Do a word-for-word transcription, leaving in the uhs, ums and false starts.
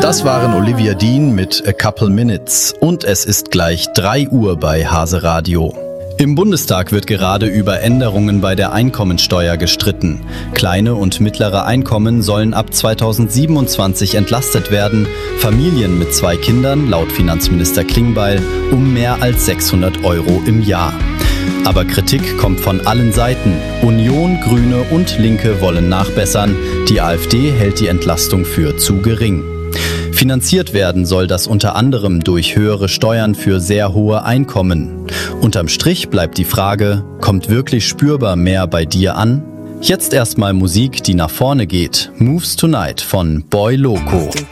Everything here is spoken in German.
Das waren Olivia Dean mit A Couple Minutes und es ist gleich drei Uhr bei Hase Radio. Im Bundestag wird gerade über Änderungen bei der Einkommensteuer gestritten. Kleine und mittlere Einkommen sollen ab zweitausendsiebenundzwanzig entlastet werden, Familien mit zwei Kindern, laut Finanzminister Klingbeil, um mehr als sechshundert Euro im Jahr. Aber Kritik kommt von allen Seiten. Union, Grüne und Linke wollen nachbessern. Die AfD hält die Entlastung für zu gering. Finanziert werden soll das unter anderem durch höhere Steuern für sehr hohe Einkommen. Unterm Strich bleibt die Frage, kommt wirklich spürbar mehr bei dir an? Jetzt erstmal Musik, die nach vorne geht. Moves Tonight von Boy Loco.